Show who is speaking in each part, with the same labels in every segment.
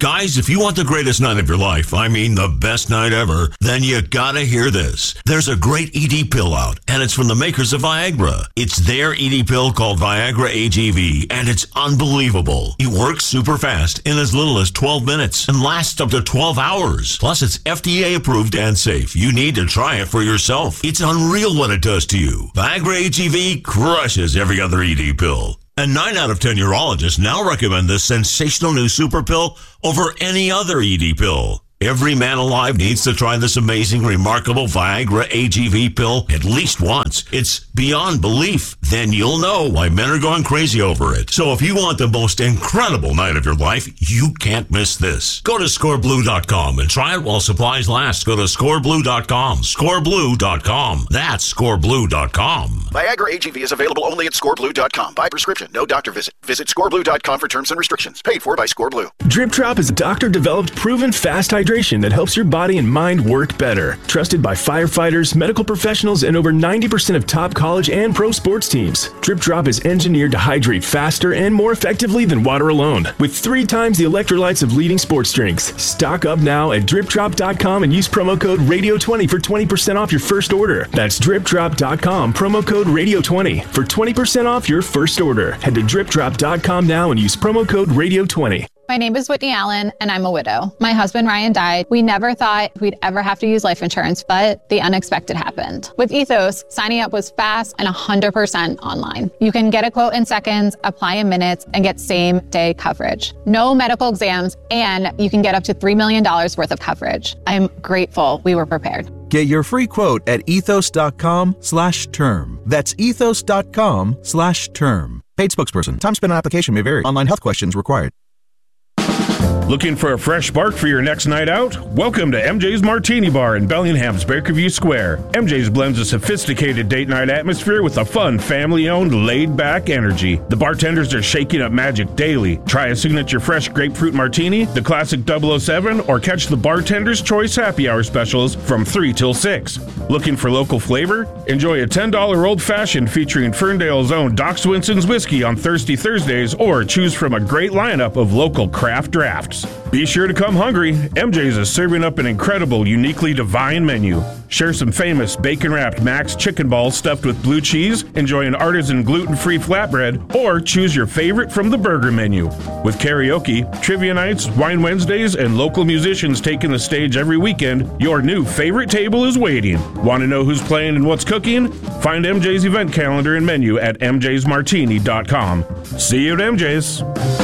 Speaker 1: Guys, if you want the greatest night of your life, I mean the best night ever, then you gotta hear this. There's a great ED pill out, and it's from the makers of Viagra. It's their ED pill called Viagra AGV, and it's unbelievable. It works super fast in as little as 12 minutes and lasts up to 12 hours. Plus, it's FDA approved and safe. You need to try it for yourself. It's unreal what it does to you. Viagra AGV crushes every other ED pill. And 9 out of 10 urologists now recommend this sensational new super pill over any other ED pill. Every man alive needs to try this amazing, remarkable Viagra AGV pill at least once. It's beyond belief. Then you'll know why men are going crazy over it. So if you want the most incredible night of your life, you can't miss this. Go to scoreblue.com and try it while supplies last. Go to scoreblue.com. Scoreblue.com. That's scoreblue.com.
Speaker 2: Viagra AGV is available only at scoreblue.com. By prescription, no doctor visit. Visit scoreblue.com for terms and restrictions. Paid for by ScoreBlue.
Speaker 3: Drip Drop is a doctor-developed, proven fast hydration that helps your body and mind work better. Trusted by firefighters, medical professionals, and over 90% of top college and pro sports teams. Drip Drop is engineered to hydrate faster and more effectively than water alone, with 3 times the electrolytes of leading sports drinks. Stock up now at dripdrop.com and use promo code RADIO20 for 20% off your first order. That's dripdrop.com, promo code RADIO20 for 20% off your first order. Head to dripdrop.com now and use promo code RADIO20.
Speaker 4: My name is Whitney Allen, and I'm a widow. My husband, Ryan, died. We never thought we'd ever have to use life insurance, but the unexpected happened. With Ethos, signing up was fast and 100% online. You can get a quote in seconds, apply in minutes, and get same-day coverage. No medical exams, and you can get up to $3 million worth of coverage. I'm grateful we were prepared.
Speaker 5: Get your free quote at ethos.com/term. That's ethos.com/term. Paid spokesperson. Time spent on application may vary. Online health questions required.
Speaker 6: Looking for a fresh spark for your next night out? Welcome to MJ's Martini Bar in Bellingham's Bakerview Square. MJ's blends a sophisticated date night atmosphere with a fun, family-owned, laid-back energy. The bartenders are shaking up magic daily. Try a signature fresh grapefruit martini, the classic 007, or catch the bartender's choice happy hour specials from 3 till 6. Looking for local flavor? Enjoy a $10 old-fashioned featuring Ferndale's own Doc Swinson's whiskey on Thirsty Thursdays, or choose from a great lineup of local craft drafts. Be sure to come hungry. MJ's is serving up an incredible, uniquely divine menu. Share some famous bacon-wrapped Max chicken balls stuffed with blue cheese, enjoy an artisan gluten-free flatbread, or choose your favorite from the burger menu. With karaoke, trivia nights, wine Wednesdays, and local musicians taking the stage every weekend, your new favorite table is waiting. Want to know who's playing and what's cooking? Find MJ's event calendar and menu at mjsmartini.com. See you at MJ's.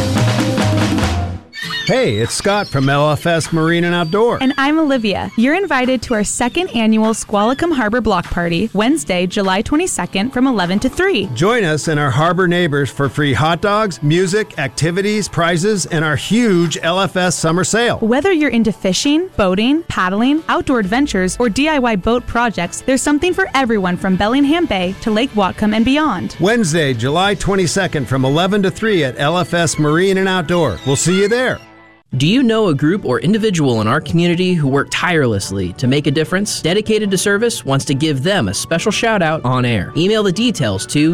Speaker 7: Hey, it's Scott from LFS Marine and Outdoor.
Speaker 8: And I'm Olivia. You're invited to our 2nd annual Squalicum Harbor Block Party, Wednesday, July 22nd from 11 to 3.
Speaker 7: Join us and our harbor neighbors for free hot dogs, music, activities, prizes, and our huge LFS summer sale.
Speaker 8: Whether you're into fishing, boating, paddling, outdoor adventures, or DIY boat projects, there's something for everyone from Bellingham Bay to Lake Whatcom and beyond.
Speaker 7: Wednesday, July 22nd from 11 to 3 at LFS Marine and Outdoor. We'll see you there.
Speaker 9: Do you know a group or individual in our community who work tirelessly to make a difference? Dedicated to Service wants to give them a special shout out on air. Email the details to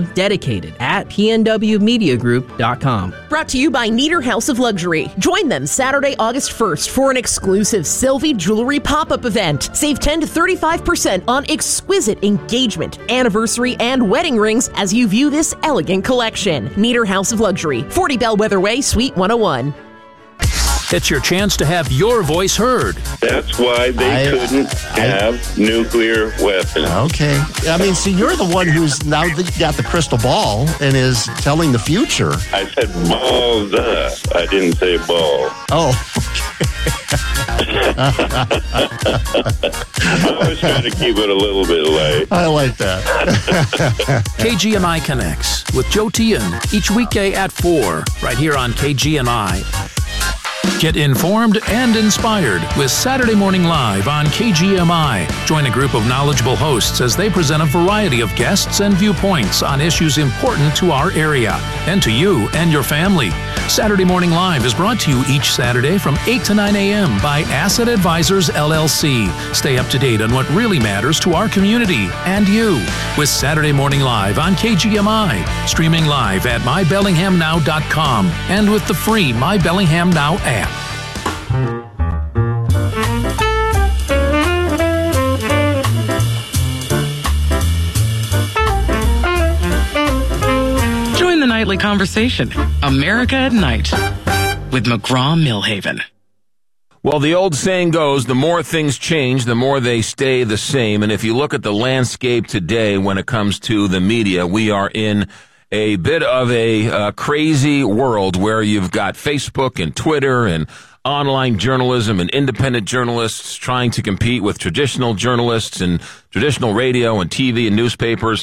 Speaker 9: dedicated@pnwmediagroup.com.
Speaker 10: Brought to you by Nieder House of Luxury. Join them Saturday, August 1st for an exclusive Sylvie Jewelry pop-up event. Save 10 to 35% on exquisite engagement, anniversary, and wedding rings as you view this elegant collection. Nieder House of Luxury, 40 Bellwether Way, Suite 101.
Speaker 11: It's your chance to have your voice heard.
Speaker 12: That's why they couldn't have nuclear weapons.
Speaker 13: Okay. I mean, see, you're the one who's now got the crystal ball and is telling the future.
Speaker 12: I said balls up. I didn't say ball.
Speaker 13: Oh,
Speaker 12: I was trying to keep it a little bit light.
Speaker 13: I like that.
Speaker 11: KGMI Connects with Joe Tian each weekday at 4 right here on KGMI. Get informed and inspired with Saturday Morning Live on KGMI. Join a group of knowledgeable hosts as they present a variety of guests and viewpoints on issues important to our area and to you and your family. Saturday Morning Live is brought to you each Saturday from 8 to 9 a.m. by Asset Advisors, LLC. Stay up to date on what really matters to our community and you with Saturday Morning Live on KGMI. Streaming live at mybellinghamnow.com and with the free My Bellingham Now app.
Speaker 14: nightly conversation. America at Night with McGraw-Millhaven.
Speaker 15: Well, the old saying goes, the more things change, the more they stay the same. And if you look at the landscape today when it comes to the media, we are in a bit of a crazy world where you've got Facebook and Twitter and online journalism and independent journalists trying to compete with traditional journalists and traditional radio and TV and newspapers.